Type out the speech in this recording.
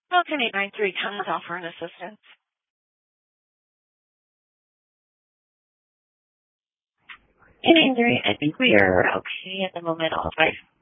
Falcon 893 comes offering assistance. 893, I think we are okay at the moment. I'll try